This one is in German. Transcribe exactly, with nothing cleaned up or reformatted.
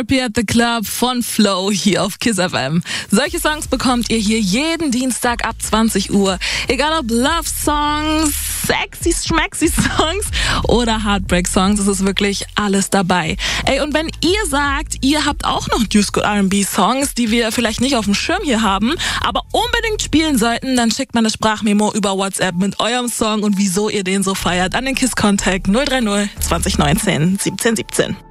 Happy at the Club von Flow hier auf Kiss F M. Solche Songs bekommt ihr hier jeden Dienstag ab zwanzig Uhr. Egal ob Love-Songs, sexy, schmaxy Songs oder Heartbreak-Songs, es ist wirklich alles dabei. Ey, und wenn ihr sagt, ihr habt auch noch New School R and B-Songs, die wir vielleicht nicht auf dem Schirm hier haben, aber unbedingt spielen sollten, dann schickt mal eine Sprachmemo über WhatsApp mit eurem Song und wieso ihr den so feiert an den Kiss Contact null drei null zwanzig neunzehn siebzehn siebzehn.